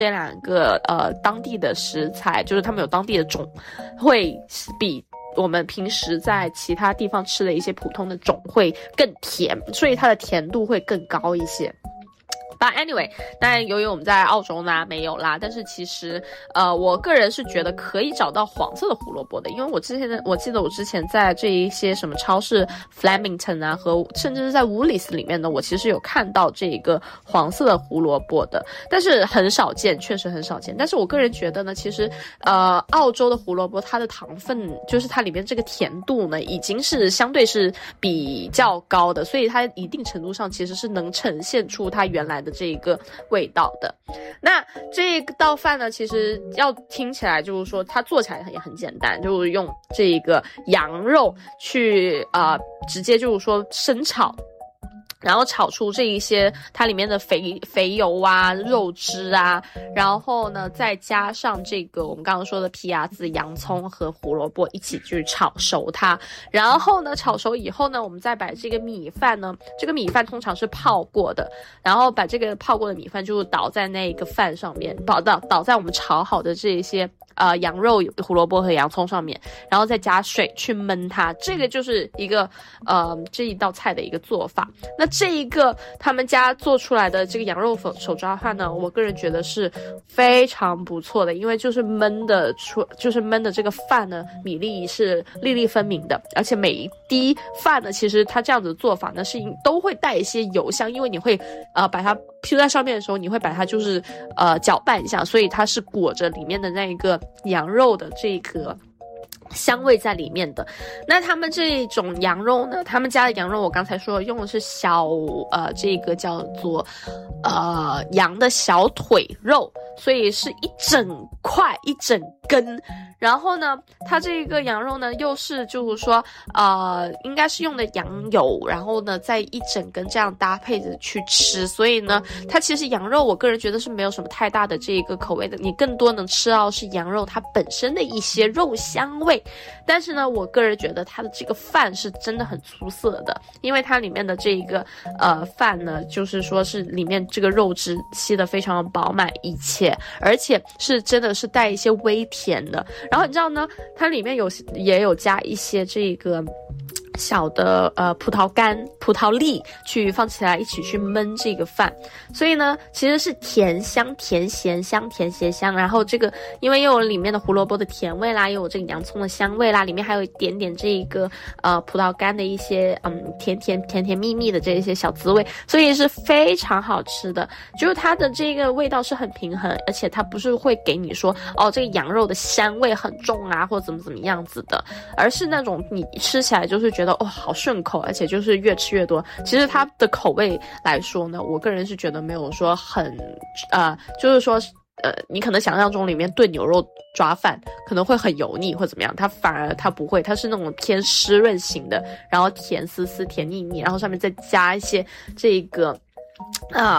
这两个当地的食材，就是他们有当地的种，会比我们平时在其他地方吃的一些普通的种会更甜，所以它的甜度会更高一些。But anyway， 当然由于我们在澳洲呢没有啦，但是其实我个人是觉得可以找到黄色的胡萝卜的，因为我记得我之前在这一些什么超市 Flemington 啊和甚至是在 Woolies 里面呢，我其实有看到这个黄色的胡萝卜的，但是很少见，确实很少见。但是我个人觉得呢，其实澳洲的胡萝卜它的糖分就是它里面这个甜度呢已经是相对是比较高的，所以它一定程度上其实是能呈现出它原来的这一个味道的。那这道饭呢，其实要听起来就是说它做起来也很简单，就是用这个羊肉去直接就是说生炒，然后炒出这一些它里面的肥油啊、肉汁啊，然后呢再加上这个我们刚刚说的皮芽子、洋葱和胡萝卜一起去炒熟它，然后呢炒熟以后呢，我们再把这个米饭呢，这个米饭通常是泡过的，然后把这个泡过的米饭就倒在那个饭上面，倒在我们炒好的这一些羊肉、胡萝卜和洋葱上面，然后再加水去焖它，这个就是一个这一道菜的一个做法。那这一个他们家做出来的这个羊肉手抓饭呢，我个人觉得是非常不错的，因为就是焖的这个饭呢，米粒是粒粒分明的，而且每一滴饭呢，其实它这样子的做法呢是都会带一些油香，因为你会把它披在上面的时候，你会把它就是搅拌一下，所以它是裹着里面的那一个羊肉的这个香味在里面的。那他们这种羊肉呢，他们家的羊肉我刚才说用的是这个叫做羊的小腿肉，所以是一整块一整根。然后呢，它这个羊肉呢又是就是说应该是用的羊油，然后呢再一整根这样搭配着去吃，所以呢它其实羊肉我个人觉得是没有什么太大的这个口味的，你更多能吃到是羊肉它本身的一些肉香味。但是呢我个人觉得它的这个饭是真的很出色的，因为它里面的这个饭呢就是说是里面这个肉汁吸得非常的饱满，而且是真的是带一些微甜的。然后你知道呢，它里面也有加一些这个小的葡萄粒去放起来一起去焖这个饭，所以呢其实是甜香甜咸香，甜咸香。然后这个因为又有里面的胡萝卜的甜味啦，又有这个洋葱的香味啦，里面还有一点点这个葡萄干的一些甜蜜蜜的这一些小滋味，所以是非常好吃的。就是它的这个味道是很平衡，而且它不是会给你说这个羊肉的香味很重啊或者怎么样子的，而是那种你吃起来就是觉得好顺口，而且就是越吃越多。其实它的口味来说呢，我个人是觉得没有说很就是说你可能想象中里面炖牛肉抓饭可能会很油腻或怎么样，它反而它不会，它是那种偏湿润型的，然后甜丝丝甜腻腻，然后上面再加一些这个